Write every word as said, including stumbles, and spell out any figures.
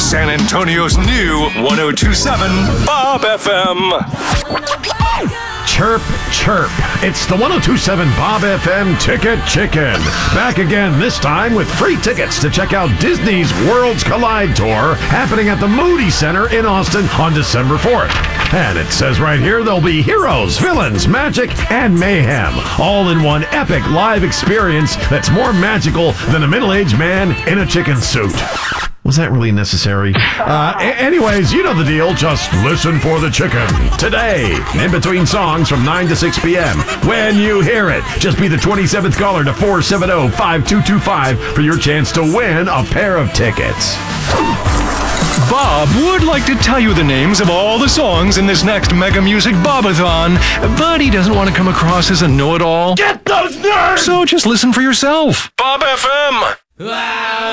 San Antonio's new one oh two point seven Bob F M. Chirp, chirp. It's the one oh two point seven Bob F M Ticket Chicken. Back again, this time with free tickets to check out Disney's Worlds Collide Tour happening at the Moody Center in Austin on December fourth. And it says right here there'll be heroes, villains, magic, and mayhem, all in one epic live experience that's more magical than a middle-aged man in a chicken suit. Was that really necessary? Uh, a- anyways, you know the deal. Just listen for the chicken. Today, in between songs from nine to six p.m. When you hear it, just be the twenty-seventh caller to four seven zero, five two two five for your chance to win a pair of tickets. Bob would like to tell you the names of all the songs in this next Mega Music Bobathon, but he doesn't want to come across as a know-it-all. Get those nerds! So just listen for yourself. Bob F M.